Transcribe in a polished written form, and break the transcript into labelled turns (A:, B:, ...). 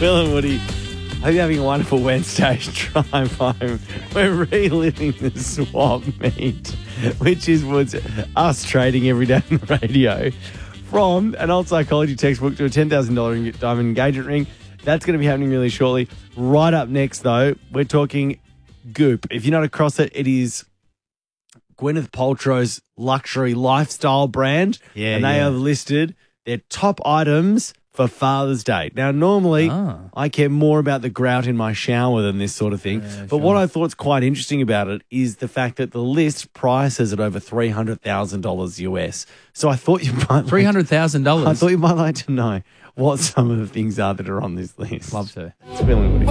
A: Will and Woody. Hope you're having a wonderful Wednesday drive home. We're reliving the swap meet, which was us trading every day on the radio. From an old psychology textbook to a $10,000 diamond engagement ring. That's going to be happening really shortly. Right up next, though, we're talking Goop. If you're not across it, it is Gwyneth Paltrow's luxury lifestyle brand.
B: Yeah,
A: and they
B: yeah.
A: have listed their top items for Father's Day. Now, normally, I care more about the grout in my shower than this sort of thing. But what I thought's quite interesting about it is the fact that the list prices at over $300,000 US. So I thought you might
B: $300,000.
A: I thought you might like to know what some of the things are that are on this list.
B: Love to.
A: It's Bill and Woody.